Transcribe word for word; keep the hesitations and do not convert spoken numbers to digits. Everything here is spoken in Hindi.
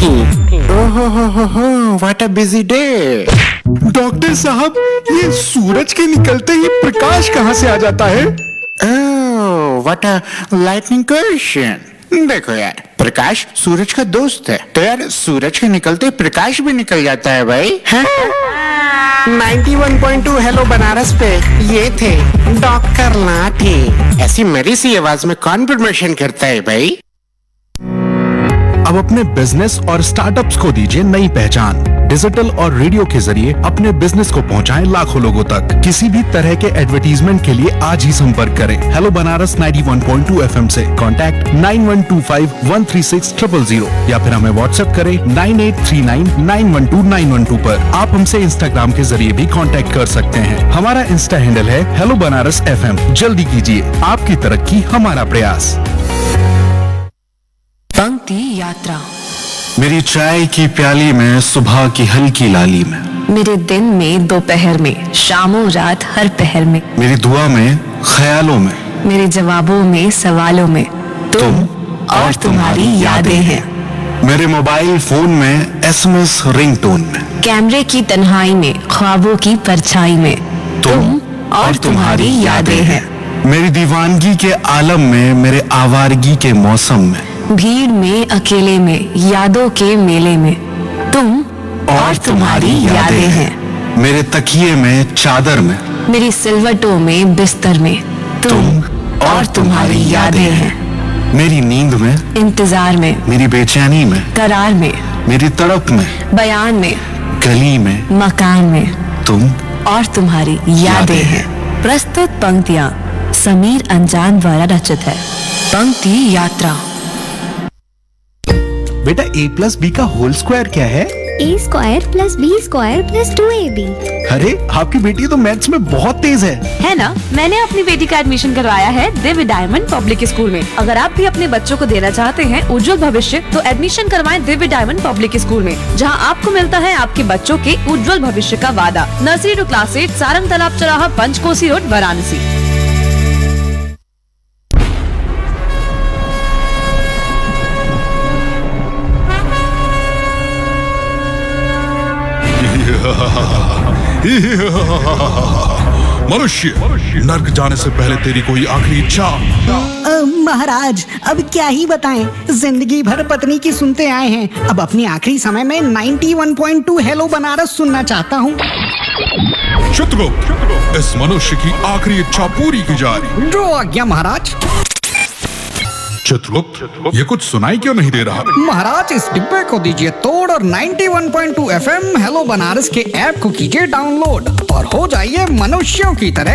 उठी। ओहो हो हो हो, what a busy day. Doctor साहब, ये सूरज के निकलते ही प्रकाश कहाँ से आ जाता है? ओह, व्हाट अ लाइटनिंग क्वेश्चन। देखो यार, प्रकाश सूरज का दोस्त है, तो यार सूरज के निकलते प्रकाश भी निकल जाता है भाई। Ninety one point two hello Banaras पे ये थे डॉक्टर लाठी। ऐसी मेरी सी आवाज में कौन प्रमोशन करता है भाई। अब अपने बिजनेस और स्टार्टअप्स को दीजिए नई पहचान। डिजिटल और रेडियो के जरिए अपने बिजनेस को पहुंचाएं लाखों लोगों तक। किसी भी तरह के एडवर्टीजमेंट के लिए आज ही संपर्क करें hello Banaras ninety one point two FM से। Contact nine one two five one three six triple zero या फिर हमें व्हाट्सएप करें nine eight three nine nine one two nine one two पर। आप हमसे इंस्टाग्राम के जरिए भी कांटेक्ट कर सकते हैं। हमारा इंस्टा हैंडल है हेलो बनारस एफएम। जल्दी कीजिए, आपकी तरक्की हमारा प्रयास। पंक्ति यात्रा। मेरी चाय की प्याली में, सुबह की हल्की लाली में, मेरे दिन में, दोपहर में, शामों रात हर पहर में, मेरी दुआ में, ख्यालों में, मेरे जवाबों में, सवालों में तुम और तुम्हारी यादें हैं। मेरे मोबाइल फोन में, एसएमएस रिंगटोन में, कैमरे की तन्हाई में, ख्वाबों की परछाई में तुम और तुम्हारी यादें हैं। मेरी दीवानगी के आलम में, मेरे आवारगी के मौसम में, भीड़ में, अकेले में, यादों के मेले में तुम और तुम्हारी यादें हैं। मेरे तकिए में, चादर में, मेरी सिलवटों में, बिस्तर में तुम और तुम्हारी यादें हैं। मेरी नींद में, इंतजार में, मेरी बेचैनी में, करार में, मेरी तड़प में, बयान में, गली में, मकान में तुम और तुम्हारी यादें हैं। प्रस्तुत पंक्तियां समीर अंजान द्वारा रचित है। पंक्ति यात्रा। बेटा, ए प्लस बी का होल स्क्वायर क्या है? ए square plus B square plus two A B. अरे, आपकी बेटी तो मैथ्स में बहुत तेज है। है ना? मैंने अपनी बेटी का एडमिशन करवाया है दिव्य डायमंड पब्लिक स्कूल में। अगर आप भी अपने बच्चों को देना चाहते हैं उज्जवल भविष्य, तो एडमिशन करवाएं दिव्य डायमंड पब्लिक स्कूल में, जहां आपको मिलता है आपके बच्चों के उज्जवल भविष्य का वादा। Nursery to class eight, Sarang तालाब चौराहा, पंचकोसी रोड, वाराणसी। मनुष्य, नर्क जाने से पहले तेरी कोई आखिरी इच्छा? महाराज, अब क्या ही बताएं, जिंदगी भर पत्नी की सुनते आए हैं। अब अपने आखिरी समय में ninety one point two hello Banaras सुनना चाहता हूँ। चित्रगुप्त, इस मनुष्य की आखिरी इच्छा पूरी की जाए। जो आज्ञा महाराज। चित्रगुप्त, ये कुछ सुनाई क्यों नहीं दे रहा? महाराज, इस डिब्बे को दीजिए तोड़ और ninety one point two FM hello Banaras के ऐप को कीजिए डाउनलोड और हो जाइए मनुष्यों की तरह